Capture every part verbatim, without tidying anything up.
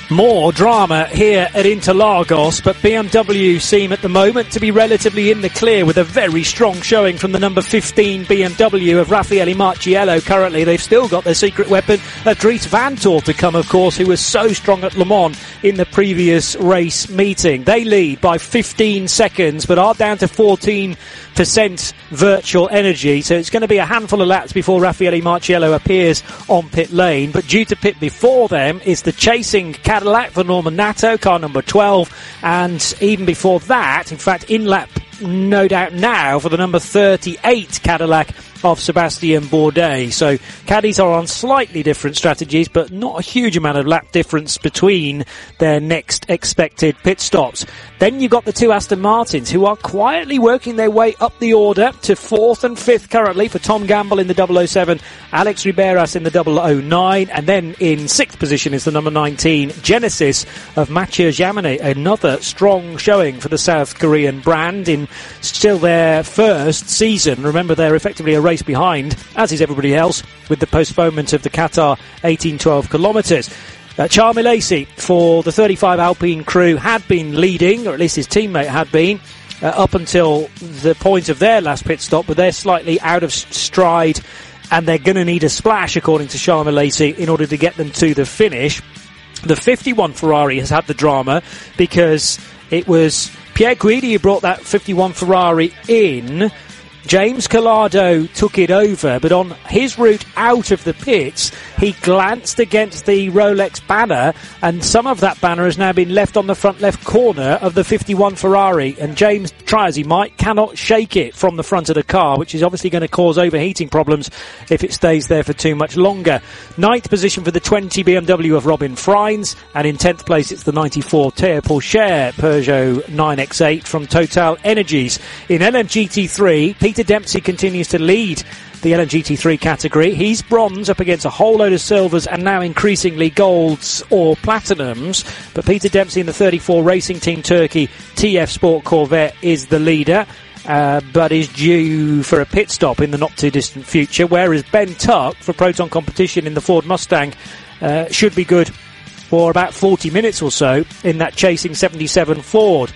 More drama here at Interlagos, but B M W seem at the moment to be relatively in the clear with a very strong showing from the number fifteen B M W of Raffaele Marciello. Currently, they've still got their secret weapon of Dries Vanthoor to come, of course, who was so strong at Le Mans in the previous race meeting. They lead by fifteen seconds, but are down to fourteen percent virtual energy, so it's going to be a handful of laps before Raffaele Marciello appears on pit lane. But due to pit before them is the chasing Cadillac for Norman Nato, car number twelve, and even before that, in fact, in lap no doubt now for the number thirty-eight Cadillac of Sebastian Bourdais. So Caddies are on slightly different strategies, but not a huge amount of lap difference between their next expected pit stops. Then you've got the two Aston Martins, who are quietly working their way up the order to fourth and fifth currently for Tom Gamble in the double oh seven, Alex Riberas in the double oh nine, and then in sixth position is the number nineteen Genesis of Mathieu Jaminet. Another strong showing for the South Korean brand in still their first season. Remember, they're effectively a race behind, as is everybody else, with the postponement of the Qatar eighteen twelve kilometres. Uh, Charles Milesi for the thirty-five Alpine crew had been leading, or at least his teammate had been, uh, up until the point of their last pit stop, but they're slightly out of stride and they're going to need a splash, according to Charles Milesi, in order to get them to the finish. The fifty-one Ferrari has had the drama because it was Pierre Guidi who brought that fifty-one Ferrari in. James Collado took it over, but on his route out of the pits, he glanced against the Rolex banner, and some of that banner has now been left on the front left corner of the fifty-one Ferrari, and James, try as he might, cannot shake it from the front of the car, which is obviously going to cause overheating problems if it stays there for too much longer. Ninth position for the twenty B M W of Robin Freins, and in tenth place it's the ninety-four Théo Pourchaire Peugeot nine X eight from Total Energies. In L M G T three, Peter Dempsey continues to lead the L M G T three category. He's bronze up against a whole load of silvers and now increasingly golds or platinums. But Peter Dempsey in the thirty-four Racing Team Turkey T F Sport Corvette is the leader, uh, but is due for a pit stop in the not too distant future, whereas Ben Tuck for Proton Competition in the Ford Mustang uh, should be good for about forty minutes or so in that chasing seventy-seven Ford.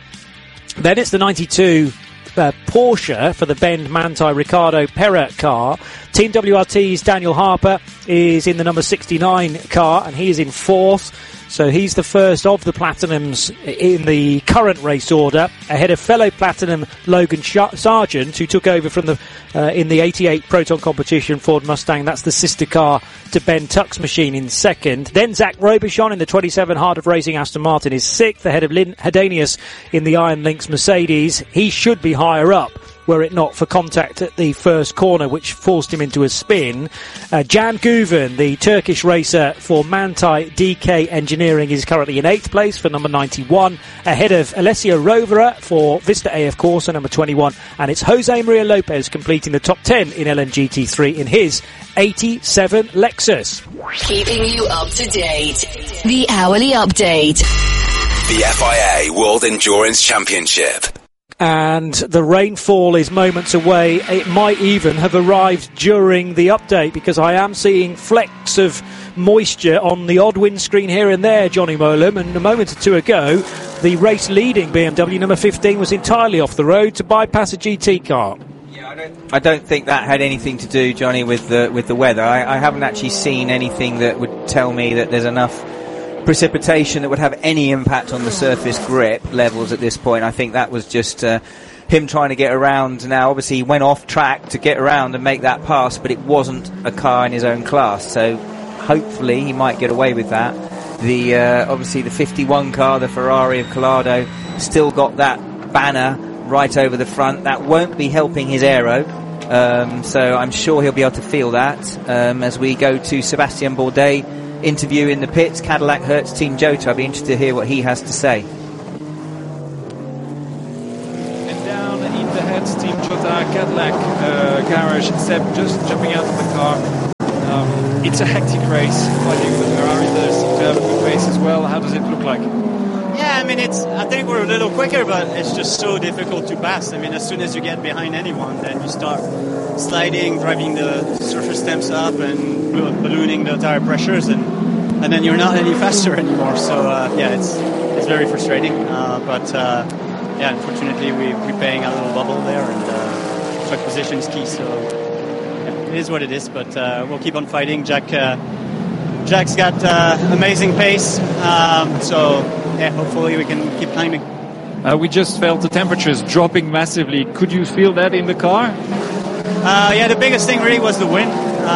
Then it's the ninety-two Uh, Porsche for the Bend Manthey Ricardo Pera car. Team W R T's Daniel Harper is in the number sixty-nine car, and he is in fourth. So he's the first of the Platinums in the current race order, ahead of fellow Platinum Logan Sargent, who took over from the uh, in the eighty-eight Proton Competition Ford Mustang. That's the sister car to Ben Tuck's machine in second. Then Zach Robichon in the twenty-seven Heart of Racing Aston Martin is sixth, ahead of Lynn Hedanius in the Iron Lynx Mercedes. He should be higher up were it not for contact at the first corner, which forced him into a spin. Uh, Jan Guven, the Turkish racer for Manthey D K Engineering, is currently in eighth place for number ninety-one, ahead of Alessio Rovera for Vista A F Corsa, number twenty-one, and it's Jose Maria Lopez completing the top ten in L M G T three in his eighty-seven Lexus. Keeping you up to date. The Hourly Update. The F I A World Endurance Championship. And the rainfall is moments away. It might even have arrived during the update, because I am seeing flecks of moisture on the odd windscreen here and there, Johnny Molam. And a moment or two ago, the race leading B M W number fifteen was entirely off the road to bypass a G T car. Yeah, I don't, I don't think that had anything to do, Johnny, with the with the weather. I, I haven't actually seen anything that would tell me that there's enough precipitation that would have any impact on the surface grip levels at this point. I think that was just uh, him trying to get around. Now, obviously, he went off track to get around and make that pass, but it wasn't a car in his own class, so hopefully he might get away with that. The uh, obviously the fifty-one car, the Ferrari of Collado, still got that banner right over the front. That won't be helping his aero, um, so I'm sure he'll be able to feel that um, as we go to Sebastian Bourdais interview in the pits, Cadillac Hertz Team Jota. I'll be interested to hear what he has to say. And down in the Hertz Team Jota Cadillac uh, garage, Seb just jumping out of the car. Um, it's a hectic race. Fighting with Ferrari, they seem to have a good pace as well. How does it look like? Yeah, I mean, it's. I think we're a little quicker, but it's just so difficult to pass. I mean, as soon as you get behind anyone, then you start sliding, driving the surface temps up, and ballooning the tire pressures, and and then you're not any faster anymore. So uh, yeah, it's it's very frustrating. Uh, but uh, yeah, unfortunately, we, we're paying a little bubble there, and uh, track position is key. So yeah, it is what it is. But uh, we'll keep on fighting. Jack uh, Jack's got uh, amazing pace. Um, so yeah, hopefully we can keep climbing. Uh, we just felt the temperatures dropping massively. Could you feel that in the car? Uh, yeah, the biggest thing really was the wind.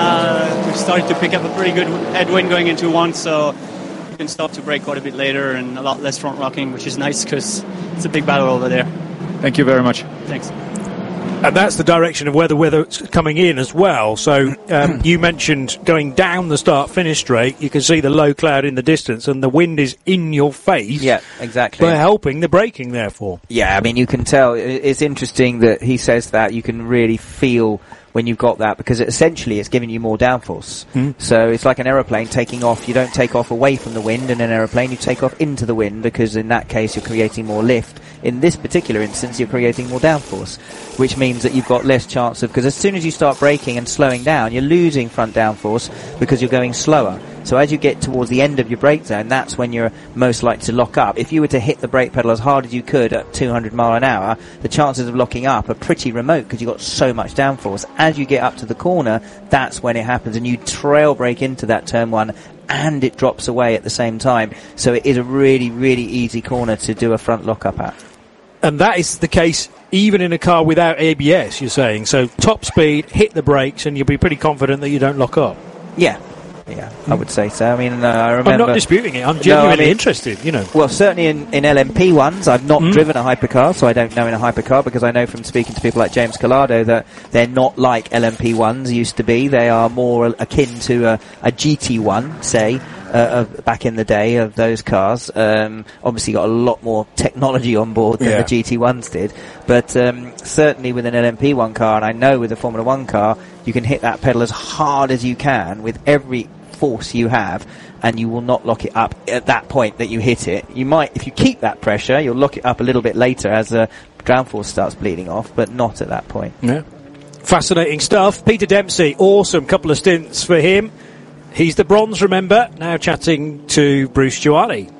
Uh, we started to pick up a pretty good headwind going into one, so we can start to brake quite a bit later and a lot less front rocking, which is nice because it's a big battle over there. Thank you very much. Thanks. And that's the direction of where the weather's coming in as well. So um, you mentioned going down the start-finish straight. You can see the low cloud in the distance, and the wind is in your face. Yeah, exactly. But helping the braking, therefore. Yeah, I mean, you can tell. It's interesting that he says that. You can really feel when you've got that, because it, essentially it's giving you more downforce. Mm. So it's like an aeroplane taking off. You don't take off away from the wind in an aeroplane, you take off into the wind, because in that case you're creating more lift. In this particular instance, you're creating more downforce, which means that you've got less chance of, because as soon as you start braking and slowing down, you're losing front downforce because you're going slower. So as you get towards the end of your brake zone, that's when you're most likely to lock up. If you were to hit the brake pedal as hard as you could at two hundred mile an hour, the chances of locking up are pretty remote because you've got so much downforce. As you get up to the corner, that's when it happens, and you trail brake into that turn one, and it drops away at the same time. So it is a really, really easy corner to do a front lock-up at. And that is the case even in a car without A B S, you're saying. So top speed, hit the brakes, and you'll be pretty confident that you don't lock up. Yeah. Yeah, I would say so. I mean, uh, I remember... I'm not disputing it. I'm genuinely no, I mean, interested, you know. Well, certainly in, in L M P ones, I've not mm. driven a hypercar, so I don't know in a hypercar, because I know from speaking to people like James Collado that they're not like L M P ones used to be. They are more akin to a, a G T one, say, uh, of back in the day of those cars. Um, obviously got a lot more technology on board than yeah. the G T ones did. But um, certainly with an L M P one car, and I know with a Formula One car, you can hit that pedal as hard as you can with every force you have, and you will not lock it up at that point that you hit it. You might, if you keep that pressure, you'll lock it up a little bit later as the downforce starts bleeding off, but not at that point. Yeah. Fascinating stuff. Peter Dempsey, awesome couple of stints for him. He's the bronze, remember, now chatting to Bruce Giuali.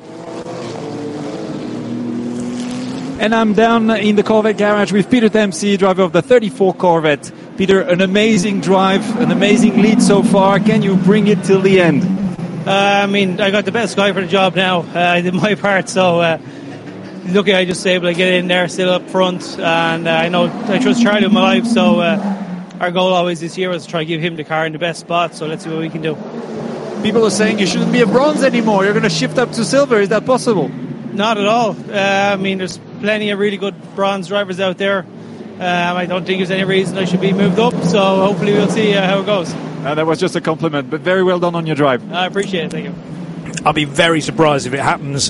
And I'm down in the Corvette garage with Peter Dempsey, driver of the thirty-four Corvette. Peter, an amazing drive, an amazing lead so far. Can you bring it till the end? Uh, I mean, I got the best guy for the job now. Uh, I did my part, so uh, lucky I just able to get in there, still up front. And uh, I know I trust Charlie with my life, so uh, our goal always this year was to try to give him the car in the best spot. So let's see what we can do. People are saying you shouldn't be a bronze anymore. You're going to shift up to silver. Is that possible? Not at all. Uh, I mean, there's plenty of really good bronze drivers out there. Um, I don't think there's any reason I should be moved up, so hopefully we'll see uh, how it goes. Uh, that was just a compliment, but very well done on your drive. I appreciate it, thank you. I'll be very surprised if it happens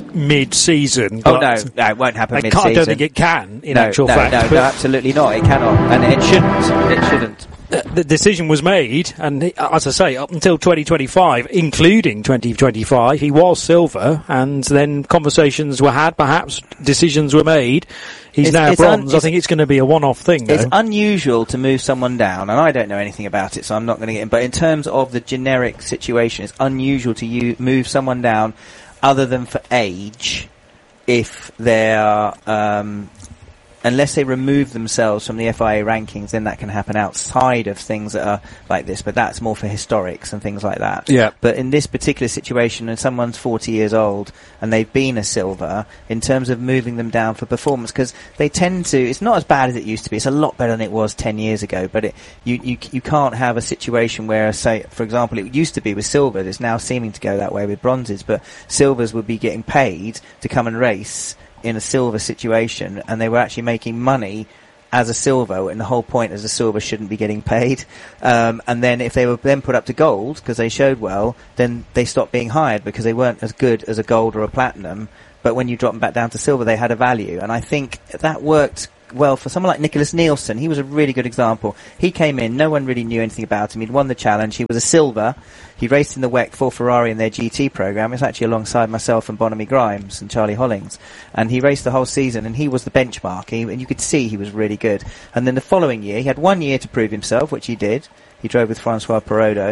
Oh mid-season. no, no, it won't happen mid-season. I don't think it can, in no, actual no, fact. No, no, absolutely not. It cannot, and it shouldn't. It shouldn't. The decision was made, and as I say, up until twenty twenty-five, including twenty twenty-five, he was silver, and then conversations were had, perhaps decisions were made. He's it's, now it's bronze. Un- I think it's going to be a one-off thing, though. It's unusual to move someone down, and I don't know anything about it, so I'm not going to get in. But in terms of the generic situation, it's unusual to you move someone down other than for age if they're... Um, Unless they remove themselves from the F I A rankings, then that can happen outside of things that are like this. But that's more for historics and things like that. Yeah. But in this particular situation, when someone's forty years old and they've been a silver, in terms of moving them down for performance, because they tend to, it's not as bad as it used to be. It's a lot better than it was ten years ago. But it, you, you, you can't have a situation where, say, for example, it used to be with silvers. It's now seeming to go that way with bronzes. But silvers would be getting paid to come and race in a silver situation, and they were actually making money as a silver, and the whole point is a silver shouldn't be getting paid. Um, and then if they were then put up to gold because they showed well, then they stopped being hired because they weren't as good as a gold or a platinum. But when you drop them back down to silver, they had a value, and I think that worked well for someone like Nicholas Nielsen. He was a really good example. He came in, no one really knew anything about him. He'd won the challenge. He was a silver. He raced in the W E C for Ferrari in their G T program. It's actually alongside myself and Bonamy Grimes and Charlie Hollings. And he raced the whole season, and he was the benchmark. He, and you could see he was really good. And then the following year, he had one year to prove himself, which he did. He drove with Francois Perrodo.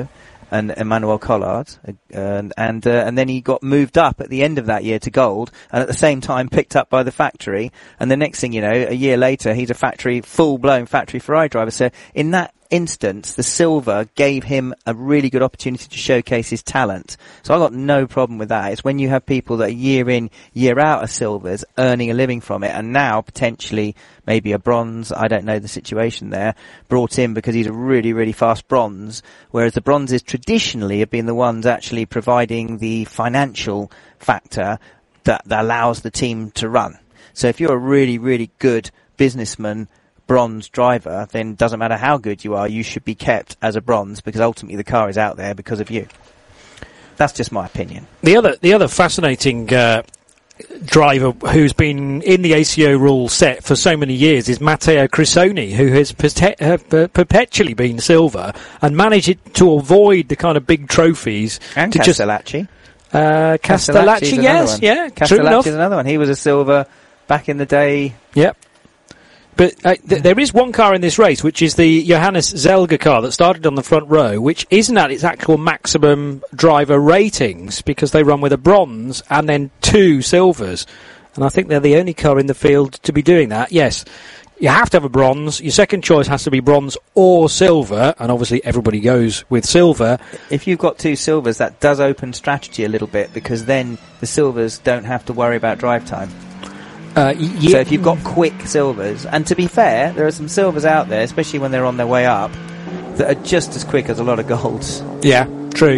and Emmanuel Collard, uh, and and, uh, and then he got moved up at the end of that year to gold, and at the same time picked up by the factory. And the next thing you know, a year later, he's a factory, full-blown factory Ferrari driver. So in that instance, the silver gave him a really good opportunity to showcase his talent. So I got no problem with that. It's when you have people that are year in, year out of silvers, earning a living from it, and now potentially maybe a bronze, I don't know the situation there, brought in because he's a really, really fast bronze, whereas the bronzes traditionally have been the ones actually providing the financial factor that, that allows the team to run. So if you're a really, really good businessman, bronze driver, then it doesn't matter how good you are, you should be kept as a bronze because ultimately the car is out there because of you. That's just my opinion. The other, the other fascinating uh, driver who's been in the A C O rule set for so many years is Matteo Crissoni, who has perte- uh, perpetually been silver and managed it to avoid the kind of big trophies. And to Castellacci. Just, uh, Castellacci, yes, yeah, true enough. Castellacci is another one. He was a silver back in the day. Yep. But uh, th- there is one car in this race, which is the Johannes Zelger car that started on the front row, which isn't at its actual maximum driver ratings because they run with a bronze and then two silvers. And I think they're the only car in the field to be doing that. Yes, you have to have a bronze. Your second choice has to be bronze or silver, and obviously everybody goes with silver. If you've got two silvers, that does open strategy a little bit because then the silvers don't have to worry about drive time. Uh, y- so if you've got quick silvers, and to be fair, there are some silvers out there, especially when they're on their way up, that are just as quick as a lot of golds. Yeah, true.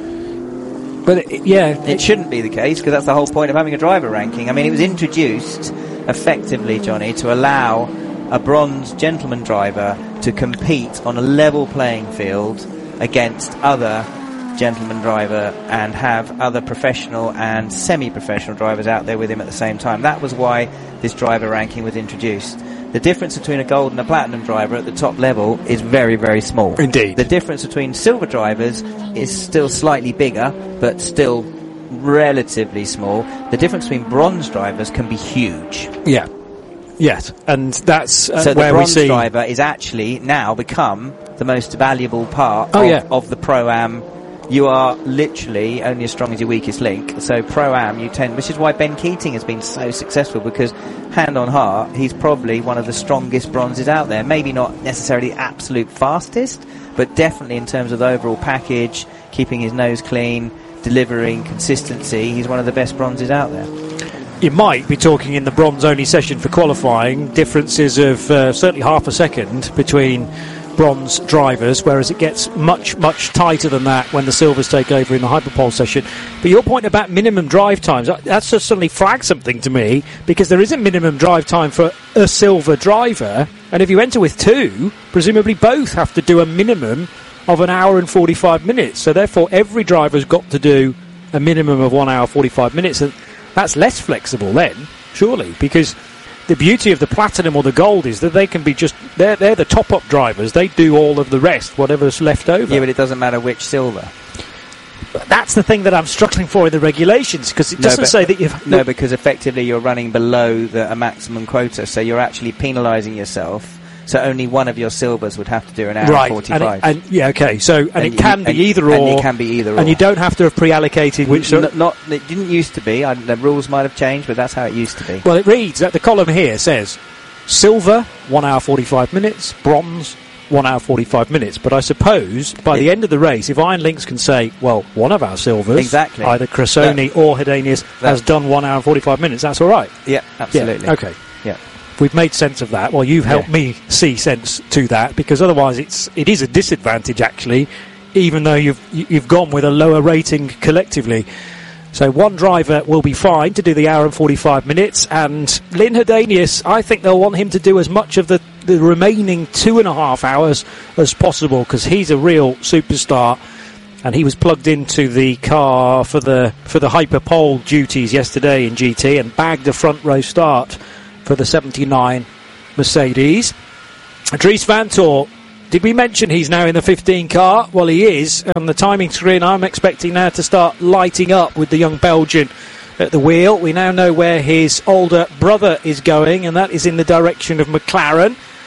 But it, yeah, it, it shouldn't be the case because that's the whole point of having a driver ranking. I mean, it was introduced effectively, Johnny, to allow a bronze gentleman driver to compete on a level playing field against other gentleman driver and have other professional and semi-professional drivers out there with him at the same time. That was why this driver ranking was introduced. The difference between a gold and a platinum driver at the top level is very, very small. Indeed. The difference between silver drivers is still slightly bigger, but still relatively small. The difference between bronze drivers can be huge. Yeah. Yes, and that's uh, so where the bronze we see driver is actually now become the most valuable part oh, of, yeah. of the Pro-Am. You are literally only as strong as your weakest link. So Pro-Am, you tend, which is why Ben Keating has been so successful because, hand on heart, he's probably one of the strongest bronzes out there. Maybe not necessarily absolute fastest, but definitely in terms of the overall package, keeping his nose clean, delivering consistency, he's one of the best bronzes out there. You might be talking in the bronze-only session for qualifying differences of uh, certainly half a second between bronze drivers, whereas it gets much, much tighter than that when the silvers take over in the Hyperpole session. But your point about minimum drive times, that's just suddenly flagged something to me, because there is a minimum drive time for a silver driver, and if you enter with two, presumably both have to do a minimum of an hour and forty-five minutes. So therefore every driver's got to do a minimum of one hour forty-five minutes, and that's less flexible then, surely, because the beauty of the platinum or the gold is that they can be just, they're, they're the top-up drivers. They do all of the rest, whatever's left over. Yeah, but it doesn't matter which silver. That's the thing that I'm struggling for in the regulations, because it doesn't no, say that you've... No, because effectively you're running below the, a maximum quota, so you're actually penalising yourself. So only one of your silvers would have to do an hour right. forty-five. And, it, and yeah, okay. So and, and it you, can be and, either or. And it can be either or. And you don't have to have pre-allocated which. N- n- not it didn't used to be. I, the rules might have changed, but that's how it used to be. Well, it reads that the column here says silver one hour forty-five minutes, bronze one hour forty-five minutes. But I suppose by it, the end of the race, if Iron Lynx can say, well, one of our silvers, exactly, either Cressoni that, or Hedanius has done one hour and forty-five minutes, that's all right. Yeah, absolutely. Yeah, okay. Yeah. We've made sense of that. Well, you've helped yeah. me see sense to that, because otherwise it's it is a disadvantage actually, even though you've you've gone with a lower rating collectively. So one driver will be fine to do the hour and forty-five minutes, and Lynn Hedanius, I think they'll want him to do as much of the, the remaining two and a half hours as possible, because he's a real superstar, and he was plugged into the car for the for the Hyperpole duties yesterday in G T and bagged a front row start for the seventy-nine Mercedes. Dries Vanthoor, did we mention he's now in the fifteen car? Well, he is. On the timing screen, I'm expecting now to start lighting up with the young Belgian at the wheel. We now know where his older brother is going, and that is in the direction of McLaren.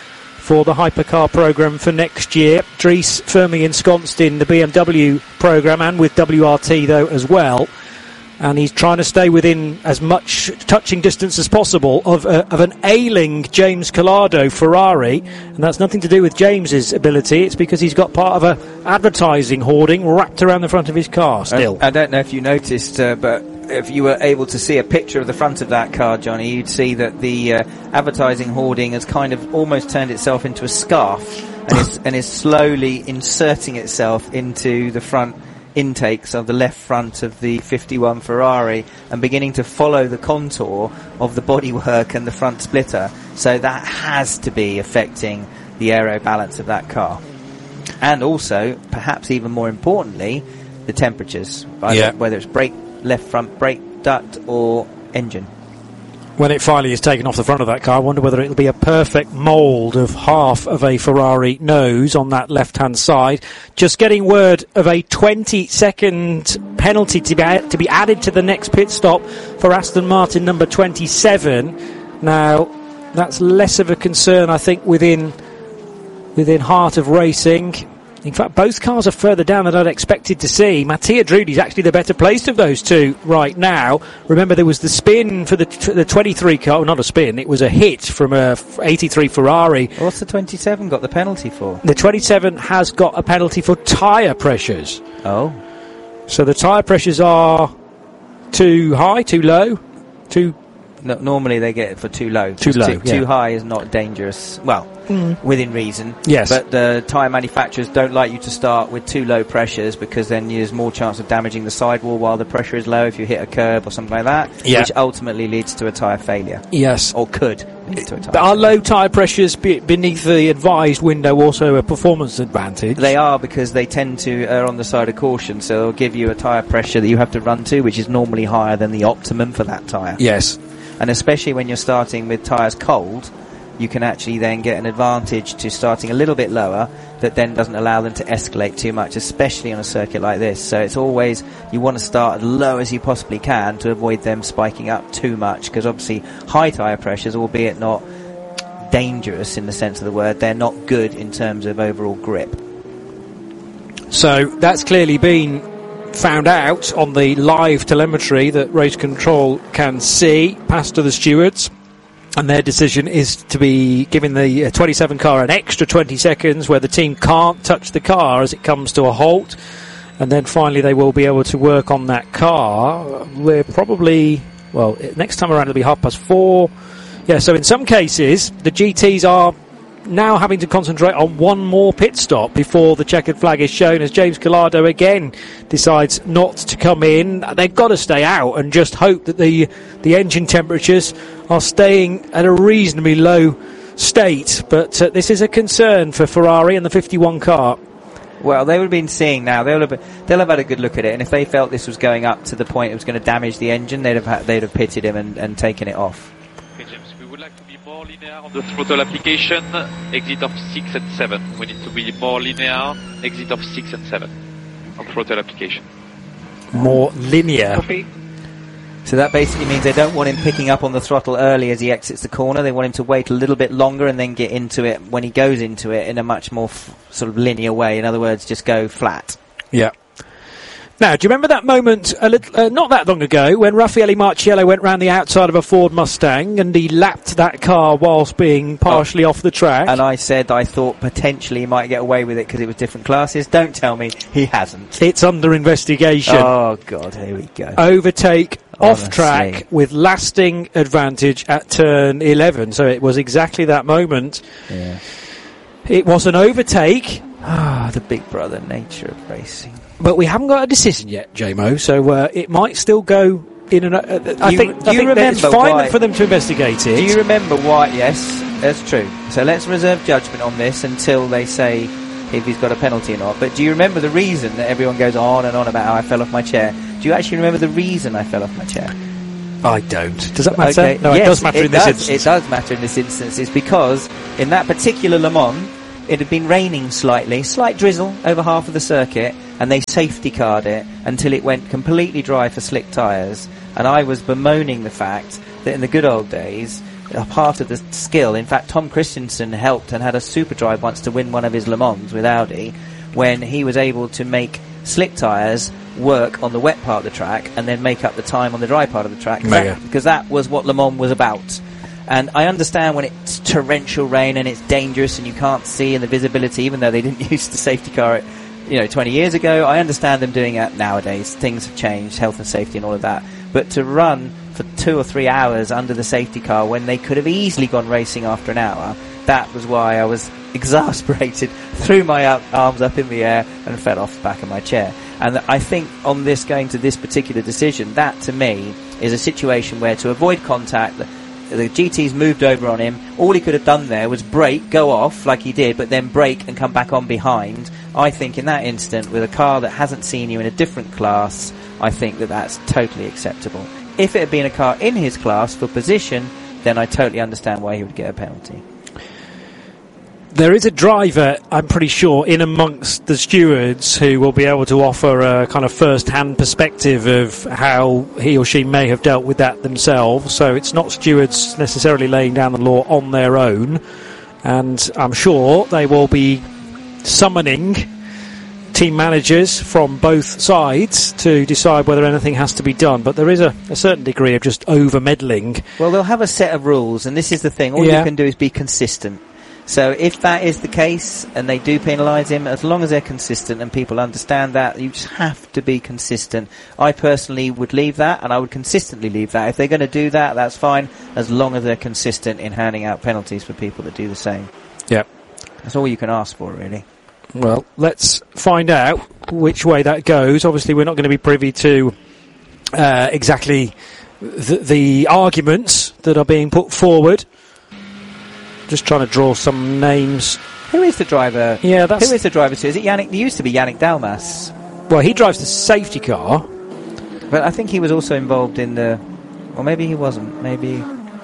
for the hypercar programme for next year. Dries firmly ensconced in the B M W programme and with W R T though as well. And he's trying to stay within as much touching distance as possible of, uh, of an ailing James Calado Ferrari. And that's nothing to do with James's ability. It's because he's got part of a advertising hoarding wrapped around the front of his car still. I, I don't know if you noticed, uh, but if you were able to see a picture of the front of that car, Johnny, you'd see that the uh, advertising hoarding has kind of almost turned itself into a scarf and is, and is slowly inserting itself into the front intakes of the left front of the fifty-one Ferrari and beginning to follow the contour of the bodywork and the front splitter. So that has to be affecting the aero balance of that car. And also, perhaps even more importantly, the temperatures. Yeah. Whether it's brake, left front brake duct or engine. When it finally is taken off the front of that car, I wonder whether it'll be a perfect mould of half of a Ferrari nose on that left-hand side. Just getting word of a twenty-second penalty to be, a- to be added to the next pit stop for Aston Martin number twenty-seven. Now, that's less of a concern, I think, within within Heart of Racing. In fact, both cars are further down than I'd expected to see. Mattia Drudi's actually the better placed of those two right now. Remember, there was the spin for the t- the twenty-three car. Well, not a spin, it was a hit from a eighty-three Ferrari. What's the twenty-seven got the penalty for? The twenty-seven has got a penalty for tyre pressures. Oh. So the tyre pressures are too high, too low, too... No, normally they get it for too low. Too low, Too, yeah. too high is not dangerous. Well, mm. within reason. Yes. But the tyre manufacturers don't like you to start with too low pressures because then there's more chance of damaging the sidewall while the pressure is low if you hit a curb or something like that, yeah. which ultimately leads to a tyre failure. Yes. Or could lead to a tyre But are failure. low tyre pressures be- beneath the advised window also a performance advantage? They are, because they tend to err on the side of caution, so they'll give you a tyre pressure that you have to run to, which is normally higher than the optimum for that tyre. Yes. And especially when you're starting with tyres cold, you can actually then get an advantage to starting a little bit lower that then doesn't allow them to escalate too much, especially on a circuit like this. So it's always, you want to start as low as you possibly can to avoid them spiking up too much, because obviously high tyre pressures, albeit not dangerous in the sense of the word, they're not good in terms of overall grip. So that's clearly been found out on the live telemetry that race control can see, passed to the stewards, and their decision is to be giving the uh, twenty-seven car an extra twenty seconds where the team can't touch the car as it comes to a halt, and then finally they will be able to work on that car. We're probably, well, next time around it'll be half past four. Yeah, so in some cases the G Ts are now having to concentrate on one more pit stop before the checkered flag is shown, as James Calado again decides not to come in. They've got to stay out and just hope that the the engine temperatures are staying at a reasonably low state. But uh, this is a concern for Ferrari and the fifty-one car. Well, they would have been seeing now. They'll have, they'll have had a good look at it, and if they felt this was going up to the point it was going to damage the engine, they'd have had, they'd have pitted him and, and taken it off. Okay, James, we would like to be more linear on the throttle application. Exit of six and seven. We need to be more linear. Exit of six and seven on throttle application. More linear. Okay. So that basically means they don't want him picking up on the throttle early as he exits the corner. They want him to wait a little bit longer and then get into it when he goes into it in a much more f- sort of linear way. In other words, just go flat. Yeah. Now, do you remember that moment, a little, uh, not that long ago, when Raffaele Marciello went round the outside of a Ford Mustang and he lapped that car whilst being partially oh. off the track? And I said I thought potentially he might get away with it because it was different classes. Don't tell me he hasn't. It's under investigation. Oh, God, here we go. Overtake Honestly. off track with lasting advantage at turn eleven. So it was exactly that moment. Yeah. It was an overtake. Ah, the big brother nature of racing. But we haven't got a decision yet, J M O, so uh, it might still go in and... Uh, I you, think, do I you think that it's remember fine why, for them to investigate it. Do you remember why? Yes, that's true. So let's reserve judgment on this until they say if he's got a penalty or not. But do you remember the reason that everyone goes on and on about how I fell off my chair? Do you actually remember the reason I fell off my chair? I don't. Does that matter? Okay. No, yes, it does matter it in this does. instance. It does matter in this instance. It's because in that particular Le Mans, it had been raining slightly, slight drizzle over half of the circuit, and they safety carred it until it went completely dry for slick tyres. And I was bemoaning the fact that in the good old days, a part of the skill. In fact, Tom Christensen helped and had a super drive once to win one of his Le Mans with Audi, when he was able to make slick tyres work on the wet part of the track and then make up the time on the dry part of the track. That, because that was what Le Mans was about. And I understand when it's torrential rain and it's dangerous and you can't see, and the visibility, even though they didn't use the safety car, you know, twenty years ago, I understand them doing it nowadays. Things have changed, health and safety and all of that. But to run for two or three hours under the safety car when they could have easily gone racing after an hour, that was why I was exasperated, threw my up, arms up in the air and fell off the back of my chair. And I think on this, going to this particular decision, that to me is a situation where, to avoid contact, the, the G T's moved over on him. All he could have done there was brake, go off like he did, but then brake and come back on behind. I think in that instant, with a car that hasn't seen you in a different class, I think that that's totally acceptable. If it had been a car in his class for position, then I totally understand why he would get a penalty. There is a driver, I'm pretty sure, in amongst the stewards who will be able to offer a kind of first-hand perspective of how he or she may have dealt with that themselves. So it's not stewards necessarily laying down the law on their own. And I'm sure they will be summoning team managers from both sides to decide whether anything has to be done. But there is a, a certain degree of just over-meddling. Well, they'll have a set of rules, and this is the thing. All yeah. you can do is be consistent. So if that is the case and they do penalise him, as long as they're consistent and people understand that, you just have to be consistent. I personally would leave that, and I would consistently leave that. If they're going to do that, that's fine, as long as they're consistent in handing out penalties for people that do the same. Yep. That's all you can ask for, really. Well, let's find out which way that goes. Obviously, we're not going to be privy to uh, exactly the, the arguments that are being put forward. Just trying to draw some names. Who is the driver? Yeah, that's... Who is the driver to? Is it Yannick? It used to be Yannick Dalmas. Well, he drives the safety car. But I think he was also involved in the... Or maybe he wasn't. Maybe...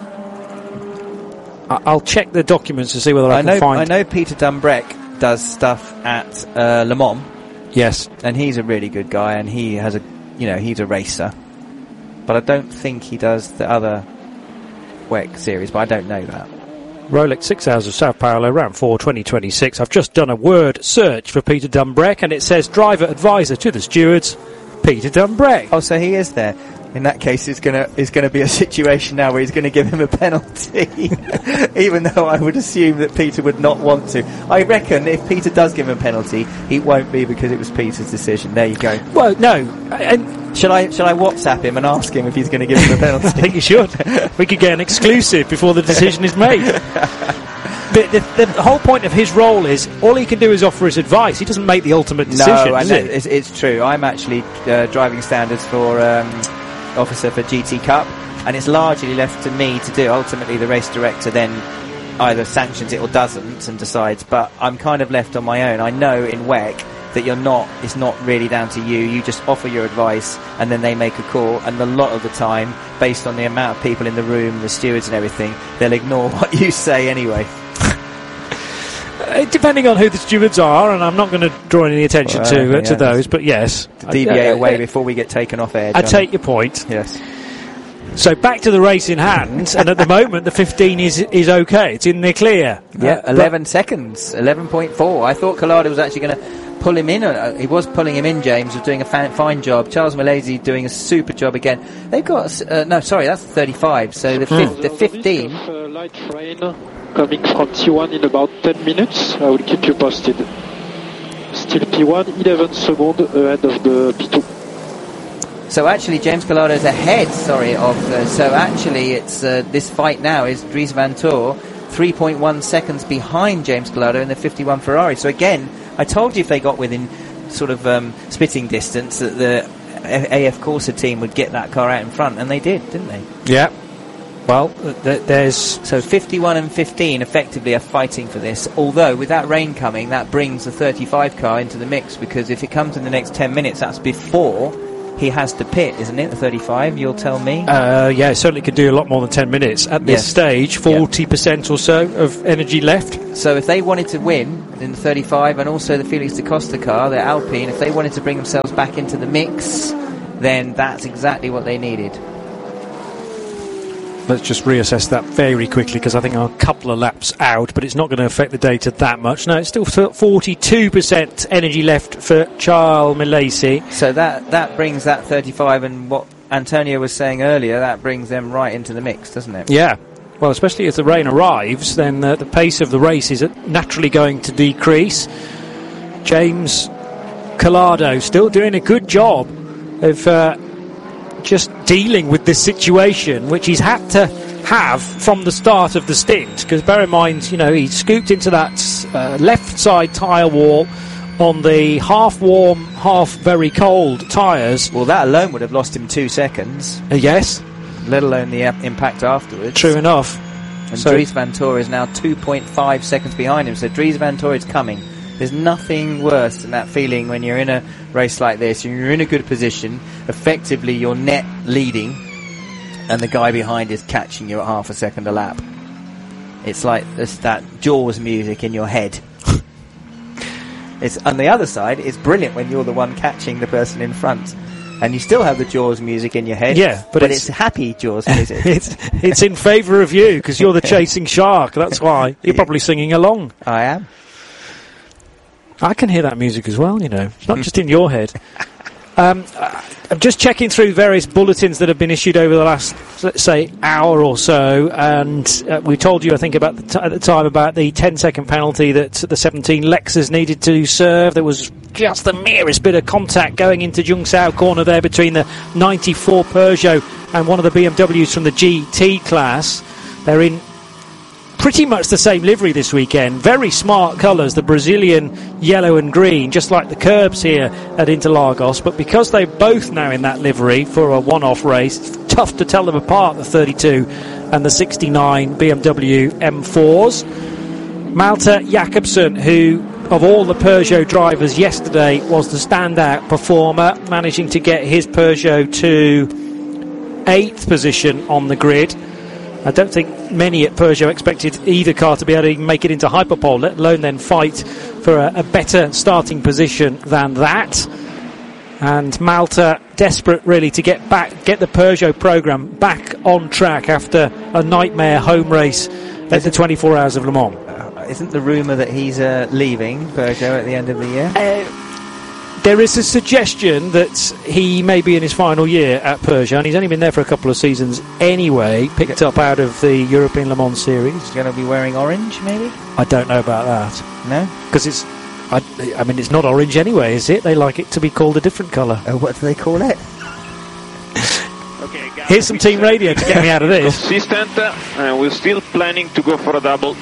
I- I'll check the documents to see whether I, I can know, find... I know Peter Dumbreck does stuff at uh, Le Mans. Yes. And he's a really good guy, and he has a... You know, he's a racer. But I don't think he does the other W E C series, but I don't know that. Rolex six hours of South Parallel, round four, twenty twenty-six. I've just done a word search for Peter Dumbreck, and it says driver advisor to the stewards, Peter Dumbreck. Oh, so he is there. In that case, it's gonna it's gonna be a situation now where he's going to give him a penalty, even though I would assume that Peter would not want to. I reckon if Peter does give him a penalty, it won't be because it was Peter's decision. There you go. Well, no. And shall I shall I WhatsApp him and ask him if he's going to give him a penalty? I think you should. We could get an exclusive before the decision is made. But the, the whole point of his role is all he can do is offer his advice. He doesn't make the ultimate decision. No, does I he? know, it's, it's true. I'm actually uh, driving standards for. Um, officer for G T Cup, and it's largely left to me to do. Ultimately the race director then either sanctions it or doesn't and decides, but I'm kind of left on my own. I know in W E C that you're not, it's not really down to you. You just offer your advice and then they make a call, and a lot of the time, based on the amount of people in the room, the stewards and everything, they'll ignore what you say anyway. Uh, depending on who the stewards are, and I'm not going to draw any attention well, to uh, yeah, to those, but yes. To deviate uh, away uh, before we get taken off air. I take your point. Yes. So back to the race in hand, and at the moment the fifteen is is okay. It's in the clear. Yeah, uh, eleven seconds, eleven point four. I thought Collado was actually going to pull him in. Uh, he was pulling him in, James, was doing a fan, fine job. Charles Malaysia doing a super job again. They've got, uh, no, sorry, that's thirty-five. So the, mm. fif- the fifteen... Uh, light rain coming from T one in about ten minutes. I will keep you posted. Still P one, eleven seconds ahead of the P two. So actually, James Collado's ahead, sorry, of... Uh, so actually, it's uh, this fight now is Dries Van Toor, three point one seconds behind James Collado in the fifty-one Ferrari. So again, I told you if they got within sort of um, spitting distance that the A F Corsa team would get that car out in front, and they did, didn't they? Yeah. Well, th- there's... So fifty-one and fifteen effectively are fighting for this, although with that rain coming, that brings the thirty-five car into the mix, because if it comes in the next ten minutes, that's before he has to pit, isn't it, the thirty-five, you'll tell me? Uh, yeah, it certainly could do a lot more than ten minutes. At this yes. stage, forty percent yeah. or so of energy left. So if they wanted to win in the thirty-five, and also the Felix da Costa car, the Alpine, if they wanted to bring themselves back into the mix, then that's exactly what they needed. let's just reassess that very quickly, because I think I'm a couple of laps out, but it's not going to affect the data that much. No, it's still forty-two percent energy left for Charles Milesi. So that, that brings that thirty-five, and what Antonio was saying earlier, that brings them right into the mix, doesn't it? Yeah. Well, especially as the rain arrives, then uh, the pace of the race is naturally going to decrease. James Collado still doing a good job of uh, just dealing with this situation, which he's had to have from the start of the stint, because bear in mind, you know, he scooped into that uh, left side tyre wall on the half warm, half very cold tyres. Well, that alone would have lost him two seconds. Uh, yes. Let alone the uh, impact afterwards. True enough. And so Dries Vanthoor is now two point five seconds behind him, so Dries Vanthoor is coming. There's nothing worse than that feeling when you're in a race like this, and you're in a good position, effectively you're net leading, and the guy behind is catching you at half a second a lap. It's like it's that Jaws music in your head. It's on the other side, it's brilliant when you're the one catching the person in front. And you still have the Jaws music in your head. Yeah, but, but it's, it's happy Jaws music. it's it's in favour of you, because you're the chasing shark. That's why. You're probably singing along. I am. I can hear that music as well, you know. It's not just in your head. Um, I'm just checking through various bulletins that have been issued over the last, let's say, hour or so, and uh, we told you, I think, about the t- at the time about the ten second penalty that the seventeen Lexus needed to serve. There was just the merest bit of contact going into Jung Sao corner there between the ninety-four Peugeot and one of the B M Ws from the G T class. They're in pretty much the same livery this weekend. Very smart colours, the Brazilian yellow and green, just like the curbs here at Interlagos. But because they're both now in that livery for a one-off race, it's tough to tell them apart, the thirty-two and the sixty-nine B M W M fours. Malte Jakobsen, who of all the Peugeot drivers yesterday was the standout performer, managing to get his Peugeot to eighth position on the grid. I don't think many at Peugeot expected either car to be able to even make it into hyperpole, let alone then fight for a, a better starting position than that. And Malta desperate really to get back, get the Peugeot programme back on track after a nightmare home race at the twenty-four Hours of Le Mans. Uh, isn't the rumour that he's uh, leaving Peugeot at the end of the year? Uh, There is a suggestion that he may be in his final year at Peugeot, and he's only been there for a couple of seasons anyway, picked up out of the European Le Mans series. He's going to be wearing orange, maybe? I don't know about that. No? Because it's, I, I mean, it's not orange anyway, is it? They like it to be called a different colour. Oh, what do they call it? Okay, guys, here's some team radio to get me out of this. Consistent, uh, we're still planning to go for a double.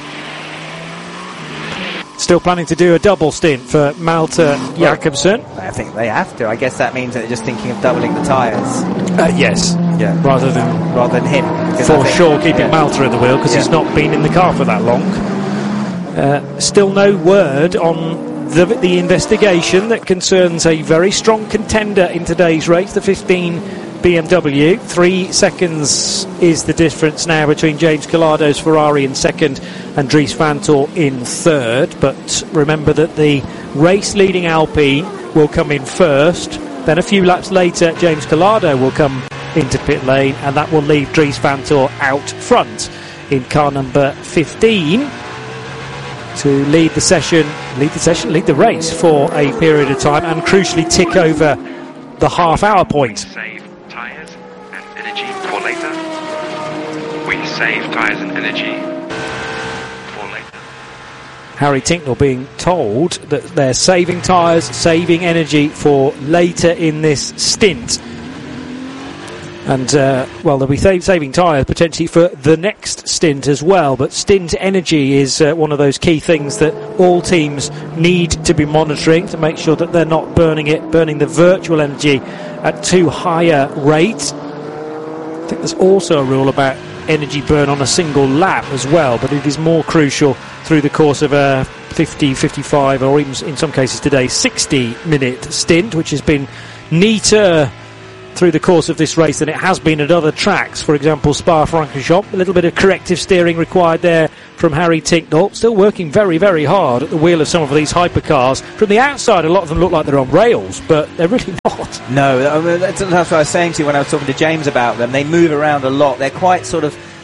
Still planning to do a double stint for Malte Jakobsen. I think they have to. I guess that means that they're just thinking of doubling the tyres. Uh, yes. Yeah. Rather than rather than him. For sure keeping yeah. Malte at the wheel, because yeah. he's not been in the car for that long. Uh, still no word on the, the investigation that concerns a very strong contender in today's race, the fifteen B M W. Three seconds is the difference now between James Collado's Ferrari in second and Dries Vanthoor in third. But remember that the race-leading Alpine will come in first. Then a few laps later, James Collado will come into pit lane, and that will leave Dries Vanthoor out front in car number fifteen to lead the session, lead the session, lead the race for a period of time, and crucially tick over the half-hour point. Save tyres and energy for later. We save tyres and energy for later. Harry Tincknell being told that they're saving tyres, saving energy for later in this stint. And, uh, well, they'll be th- saving tyres potentially for the next stint as well. But stint energy is uh, one of those key things that all teams need to be monitoring to make sure that they're not burning it, burning the virtual energy at too high a rate. I think there's also a rule about energy burn on a single lap as well, but it is more crucial through the course of a fifty, fifty-five, or even in some cases today, sixty minute stint, which has been neater through the course of this race than it has been at other tracks. For example, Spa-Francorchamps, a little bit of corrective steering required there from Harry Tincknell. Still working very, very hard at the wheel of some of these hypercars. From the outside, a lot of them look like they're on rails, but they're really not. No, I mean, that's, that's what I was saying to you when I was talking to James about them. They move around a lot. They're quite sort of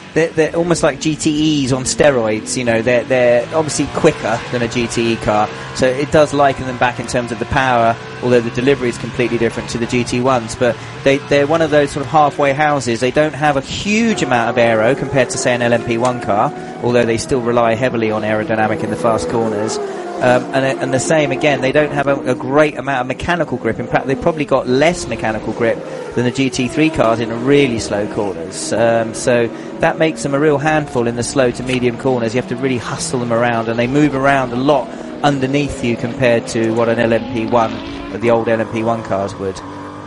they're, they're almost like G T Es on steroids. You know, they're they're obviously quicker than a G T E car, so it does liken them back in terms of the power. Although the delivery is completely different to the G T ones, but they they're one of those sort of halfway houses. They don't have a huge amount of aero compared to say an L M P one car, although they still rely heavily on aerodynamic in the fast corners. Um, and, and the same again, they don't have a, a great amount of mechanical grip. In fact, they've probably got less mechanical grip than the G T three cars in really slow corners. Um, so that makes them a real handful in the slow to medium corners. You have to really hustle them around, and they move around a lot underneath you compared to what an L M P one, or the old L M P one cars would.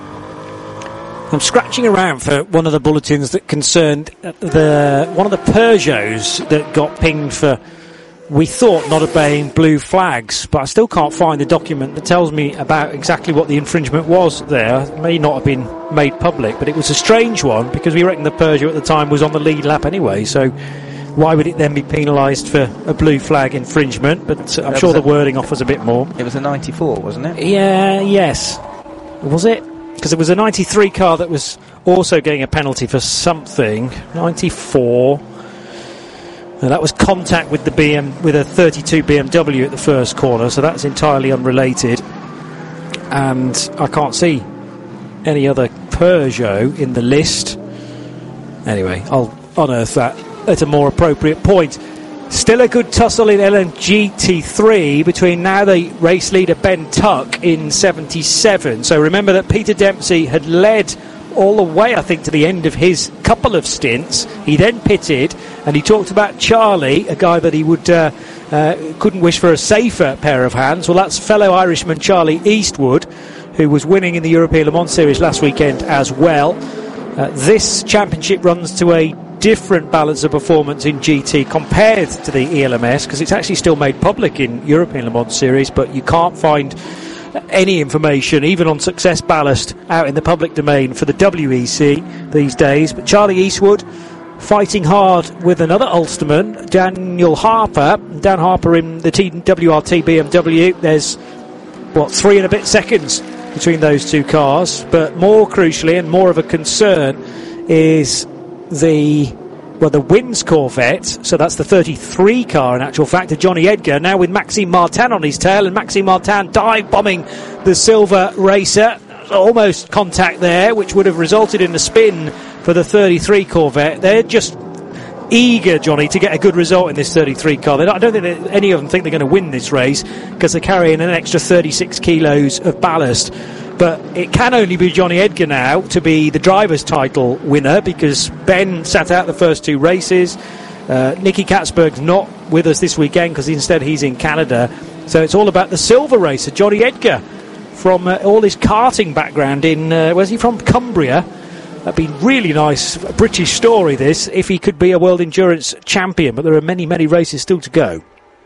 I'm scratching around for one of the bulletins that concerned the one of the Peugeots that got pinged for, we thought, not obeying blue flags, but I still can't find the document that tells me about exactly what the infringement was there. It may not have been made public, but it was a strange one because we reckon the Peugeot at the time was on the lead lap anyway, so why would it then be penalised for a blue flag infringement? But uh, I'm sure the wording offers a bit more. It was a ninety-four, wasn't it? Yeah, yes. Was it? Because it was a ninety-three car that was also getting a penalty for something. ninety-four. Now that was contact with the B M with a thirty-two B M W at the first corner, so that's entirely unrelated. And I can't see any other Peugeot in the list. Anyway, I'll unearth that at a more appropriate point. Still a good tussle in L M G T three between now the race leader Ben Tuck in seventy-seven. So remember that Peter Dempsey had led all the way, I think, to the end of his couple of stints. He then pitted, and he talked about Charlie, a guy that he would uh, uh, couldn't wish for a safer pair of hands. Well, that's fellow Irishman Charlie Eastwood, who was winning in the European Le Mans Series last weekend as well. Uh, this championship runs to a different balance of performance in G T compared to the E L M S, because it's actually still made public in European Le Mans Series, but you can't find any information, even on success ballast, out in the public domain for the W E C these days. But Charlie Eastwood fighting hard with another Ulsterman, Daniel Harper. Dan Harper in the T W R T B M W. There's, what, three and a bit seconds between those two cars. But more crucially and more of a concern is the well, the Wins Corvette, so that's the thirty-three car in actual fact, of Johnny Edgar, now with Maxime Martin on his tail, and Maxime Martin dive bombing the silver racer. Almost contact there, which would have resulted in a spin for the thirty-three Corvette. They're just eager, Johnny, to get a good result in this thirty-three car. They don't, I don't think that any of them think they're going to win this race, because they're carrying an extra thirty-six kilos of ballast. But it can only be Johnny Edgar now to be the driver's title winner, because Ben sat out the first two races. Uh, Nicky Katzberg's not with us this weekend because instead he's in Canada. So it's all about the silver racer, Johnny Edgar, from uh, all his karting background in, uh, where's he from? Cumbria. That'd be really nice, a British story this, if he could be a World Endurance champion. But there are many, many races still to go.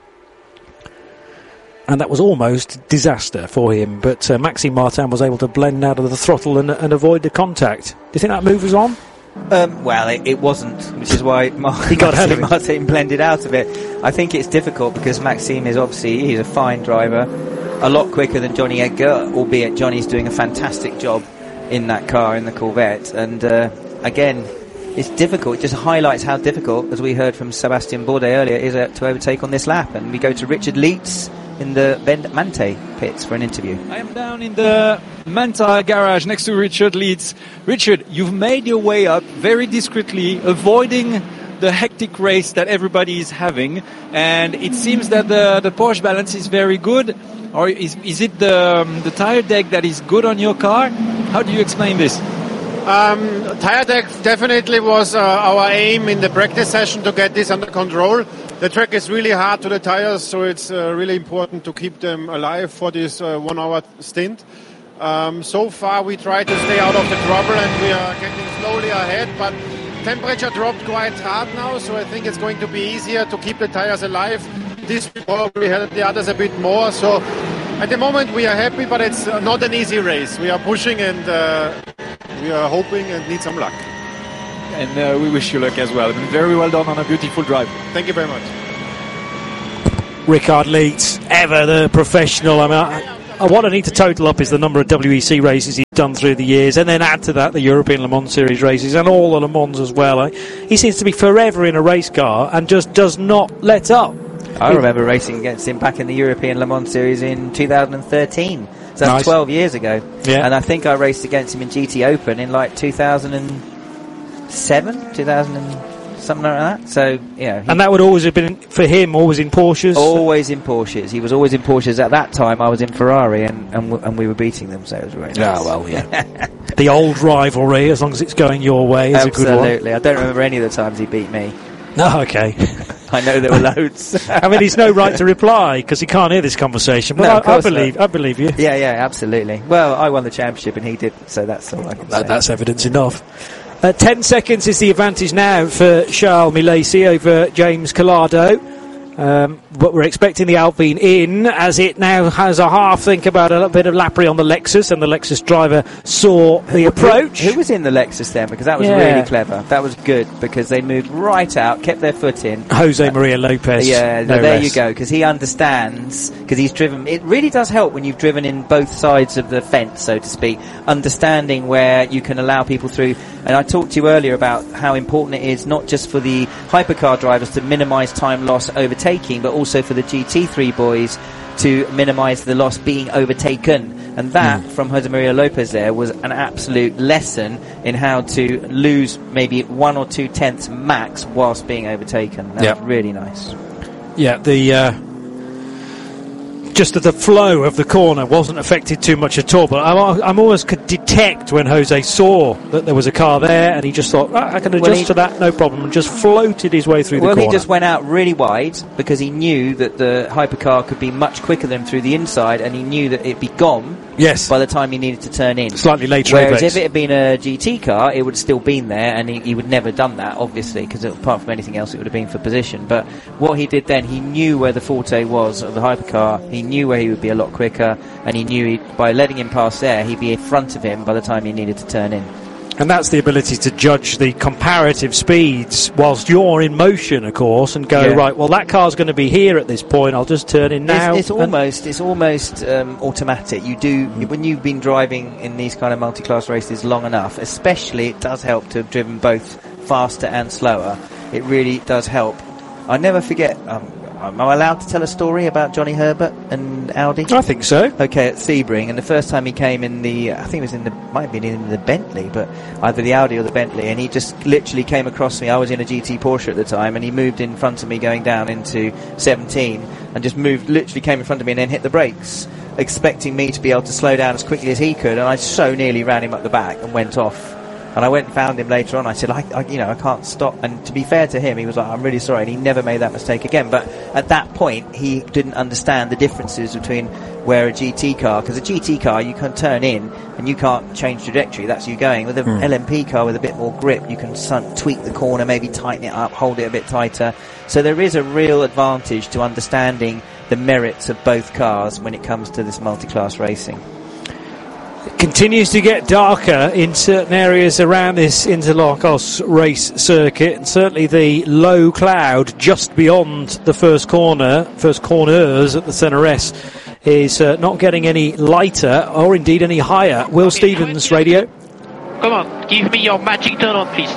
And that was almost disaster for him, but uh, Maxime Martin was able to blend out of the throttle and, and avoid the contact. Do you think that move was on? Um, well, it, it wasn't, which is why Mar- he got Maxime Martin blended out of it. I think it's difficult because Maxime is obviously, he's a fine driver, a lot quicker than Johnny Edgar, albeit Johnny's doing a fantastic job in that car, in the Corvette. And uh, again, it's difficult. It just highlights how difficult, as we heard from Sebastian Bourdais earlier, is uh, to overtake on this lap. And we go to Richard Leitz in the Ben Mante pits for an interview. I am down in the Manta garage next to Richard Leitz. Richard, you've made your way up very discreetly, avoiding the hectic race that everybody is having, and it seems that the, the Porsche balance is very good. Or is, is it the, um, the tire deck that is good on your car? How do you explain this? Um, tire deck definitely was uh, our aim in the practice session, to get this under control. The track is really hard to the tires, so it's uh, really important to keep them alive for this uh, one-hour stint. Um, so far, we try to stay out of the trouble, and we are getting slowly ahead, but temperature dropped quite hard now, so I think it's going to be easier to keep the tires alive. This will probably help the others a bit more, so at the moment we are happy, but it's uh, not an easy race. We are pushing, and uh, we are hoping and need some luck. And uh, we wish you luck as well. Very well done on a beautiful drive. Thank you very much. Richard Leitz, ever the professional. I mean, I, uh, what I need to total up is the number of W E C races he's done through the years, and then add to that the European Le Mans Series races and all the Le Mans as well. I, he seems to be forever in a race car and just does not let up. I remember racing against him back in the European Le Mans Series in two thousand thirteen. So that's nice. twelve years ago. Yeah. And I think I raced against him in G T Open in like two thousand seven, two thousand and something like that. So, yeah. And that would always have been, for him, always in Porsches? Always in Porsches. He was always in Porsches. At that time, I was in Ferrari, and, and, w- and we were beating them, so it was really nice. Oh, well, yeah. The old rivalry, as long as it's going your way, is Absolutely. a good one. Absolutely. I don't remember any of the times he beat me. No, okay. I know there were loads. I mean, he's no right to reply because he can't hear this conversation. But No, I, of I course believe, not. I believe you. Yeah, yeah, absolutely. Well, I won the championship and he didn't, so that's all I can That, say. that's evidence enough. Uh, ten seconds is the advantage now for Charles Milesi over James Collado. Um, but we're expecting the Alpine in, as it now has a half think about a little bit of Lapri on the Lexus, and the Lexus driver saw the approach. Who, who was in the Lexus then? Because that was Yeah. really clever. That was good because they moved right out, kept their foot in. Jose Maria Lopez. Yeah, no there less. you go. Because he understands. Because he's driven. It really does help when you've driven in both sides of the fence, so to speak. Understanding where you can allow people through. And I talked to you earlier about how important it is not just for the hypercar drivers to minimise time loss overtaking, but also for the G T three boys to minimise the loss being overtaken. And that, mm. from Jose Maria Lopez there, was an absolute lesson in how to lose maybe one or two tenths max whilst being overtaken. That yep. was really nice. Yeah, the... Uh just that the flow of the corner wasn't affected too much at all, but I'm, I'm almost could detect when Jose saw that there was a car there, and he just thought, ah, I can adjust well, he, to that, no problem, and just floated his way through well, the corner. Well, he just went out really wide because he knew that the hypercar could be much quicker than him through the inside, and he knew that it'd be gone yes. by the time he needed to turn in. Slightly later. Whereas apex. if it had been a G T car, it would have still been there, and he, he would never have done that, obviously, because apart from anything else, it would have been for position. But what he did then, he knew where the forte was of the hypercar, he knew where he would be a lot quicker, and he knew he'd, by letting him pass there, he'd be in front of him by the time he needed to turn in. And that's the ability to judge the comparative speeds whilst you're in motion, of course, and go, yeah. right, well, that car's going to be here at this point, I'll just turn in now. It's, it's almost it's almost um, automatic. You do mm. when you've been driving in these kind of multi-class races long enough, especially it does help to have driven both faster and slower. It really does help. I never forget... Um, Am I allowed to tell a story about Johnny Herbert and Audi? I think so. Okay, at Sebring, and the first time he came in the, I think it was in the, might have been in the Bentley, but either the Audi or the Bentley, and he just literally came across me. I was in a G T Porsche at the time, and he moved in front of me going down into seventeen, and just moved, literally came in front of me and then hit the brakes, expecting me to be able to slow down as quickly as he could, and I so nearly ran him up the back and went off. And I went and found him later on. I said, I, I, you know, I can't stop. And to be fair to him, he was like, I'm really sorry. And he never made that mistake again. But at that point, he didn't understand the differences between where a G T car, because a G T car, you can turn in and you can't change trajectory. That's you going. With an mm. L M P car with a bit more grip, you can sun, tweak the corner, maybe tighten it up, hold it a bit tighter. So there is a real advantage to understanding the merits of both cars when it comes to this multi-class racing. It continues to get darker in certain areas around this Interlagos race circuit, and certainly the low cloud just beyond the first corner, first corners at the Centre S, is uh, not getting any lighter or indeed any higher. Will Stevens, radio. Come on, give me your magic turn on, please.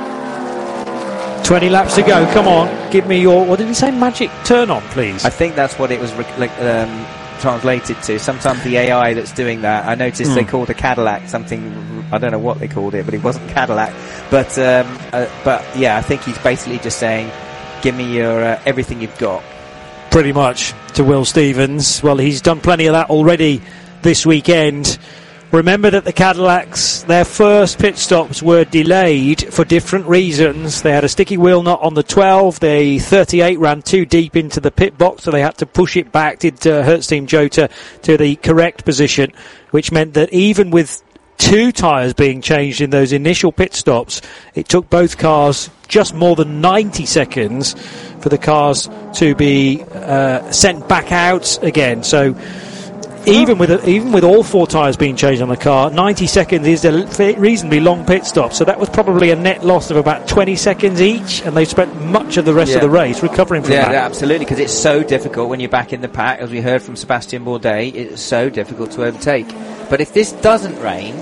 twenty laps to go, come on, give me your, what did he say, magic turn on, please? I think that's what it was rec- like, um, translated to. Sometimes the A I that's doing that, I noticed mm. they called a Cadillac something, I don't know what they called it, but it wasn't Cadillac. But, um, uh, but yeah, I think he's basically just saying, give me your, uh, everything you've got. Pretty much, to Will Stevens. Well, he's done plenty of that already this weekend. Remember that the Cadillacs, their first pit stops were delayed for different reasons. They had a sticky wheel nut on the twelve. The thirty-eight ran too deep into the pit box, so they had to push it back, did uh, Hertz Team Jota, to the correct position, which meant that even with two tyres being changed in those initial pit stops, it took both cars just more than ninety seconds for the cars to be uh, sent back out again. So even with a, even with all four tyres being changed on the car, ninety seconds is a f- reasonably long pit stop. So that was probably a net loss of about twenty seconds each, and they spent much of the rest yeah. of the race recovering from yeah, that. Yeah, absolutely, because it's so difficult when you're back in the pack, as we heard from Sebastian Bourdais. It's so difficult to overtake. But if this doesn't rain,